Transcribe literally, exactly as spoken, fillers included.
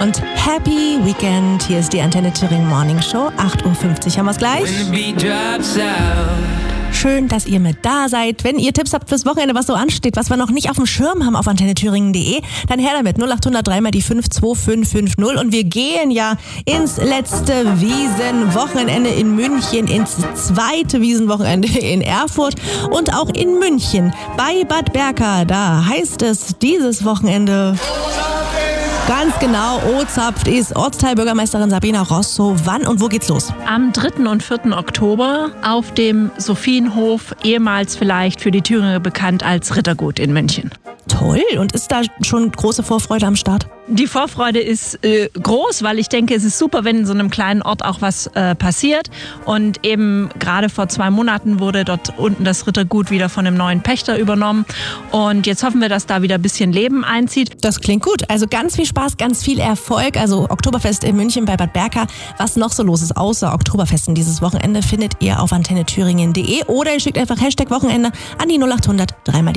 und Happy Weekend. Hier ist die Antenne Thüringen Morning Show. acht Uhr fünfzig haben wir es gleich. Schön, dass ihr mit da seid. Wenn ihr Tipps habt fürs Wochenende, was so ansteht, was wir noch nicht auf dem Schirm haben auf antenne thüringen punkt de, dann her damit. null acht hundert drei mal die fünf zwei fünf fünf null. Und wir gehen ja ins letzte Wiesenwochenende in München, ins zweite Wiesenwochenende in Erfurt und auch in München bei Bad Berka. Da heißt es dieses Wochenende... Ganz genau, O-Zapft ist Ortsteilbürgermeisterin Sabina Rosso. Wann und wo geht's los? Am dritten und vierten Oktober auf dem Sophienhof, ehemals vielleicht für die Thüringer bekannt als Rittergut in München. Toll. Und ist da schon große Vorfreude am Start? Die Vorfreude ist äh, groß, weil ich denke, es ist super, wenn in so einem kleinen Ort auch was äh, passiert. Und eben gerade vor zwei Monaten wurde dort unten das Rittergut wieder von einem neuen Pächter übernommen. Und jetzt hoffen wir, dass da wieder ein bisschen Leben einzieht. Das klingt gut. Also ganz viel Spaß, ganz viel Erfolg. Also Oktoberfest in München bei Bad Berka. Was noch so los ist außer Oktoberfesten dieses Wochenende, findet ihr auf antenne thüringen punkt de oder ihr schickt einfach Hashtag Wochenende an die null acht hundert drei mal